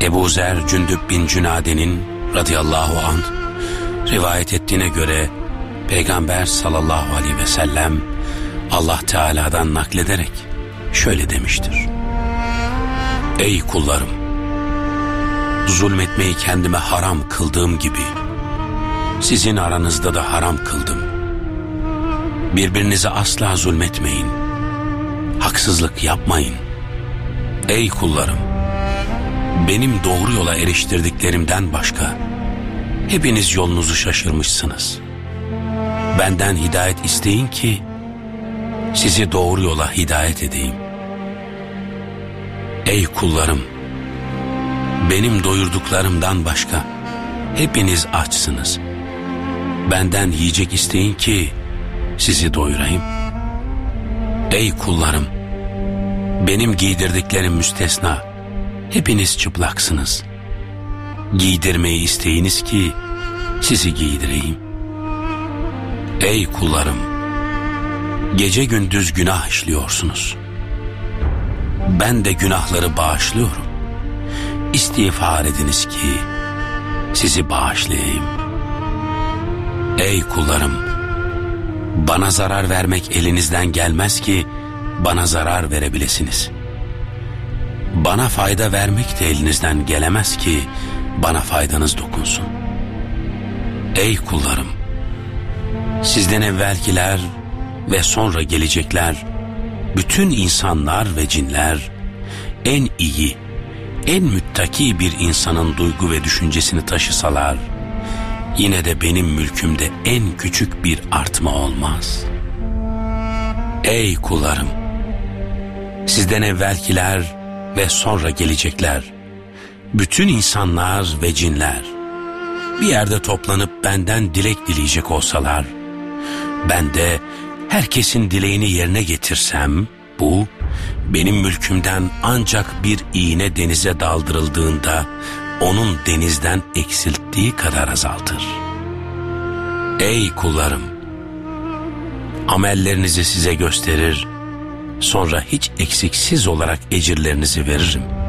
Ebu Zer Cündüb bin Cünade'nin radıyallahu anh rivayet ettiğine göre Peygamber sallallahu aleyhi ve sellem Allah Teala'dan naklederek şöyle demiştir: Ey kullarım! Zulmetmeyi kendime haram kıldığım gibi sizin aranızda da haram kıldım. Birbirinize asla zulmetmeyin. Haksızlık yapmayın. Ey kullarım! Benim doğru yola eriştirdiklerimden başka hepiniz yolunuzu şaşırmışsınız. Benden hidayet isteyin ki sizi doğru yola hidayet edeyim. Ey kullarım! Benim doyurduklarımdan başka hepiniz açsınız. Benden yiyecek isteyin ki sizi doyurayım. Ey kullarım! Benim giydirdiklerim müstesna, hepiniz çıplaksınız. Giydirmeyi isteyiniz ki sizi giydireyim. Ey kullarım! Gece gündüz günah işliyorsunuz. Ben de günahları bağışlıyorum. İstiğfar ediniz ki sizi bağışlayayım. Ey kullarım! Bana zarar vermek elinizden gelmez ki bana zarar verebilesiniz. Bana fayda vermek de elinizden gelemez ki bana faydanız dokunsun. Ey kullarım! Sizden evvelkiler ve sonra gelecekler, bütün insanlar ve cinler, en iyi, en müttaki bir insanın duygu ve düşüncesini taşısalar, yine de benim mülkümde en küçük bir artma olmaz. Ey kullarım! Sizden evvelkiler ve sonra gelecekler, bütün insanlar ve cinler, bir yerde toplanıp benden dilek dileyecek olsalar, ben de herkesin dileğini yerine getirsem, bu benim mülkümden ancak bir iğne denize daldırıldığında onun denizden eksilttiği kadar azaltır. Ey kullarım! Amellerinizi size gösterir, sonra hiç eksiksiz olarak ecirlerinizi veririm.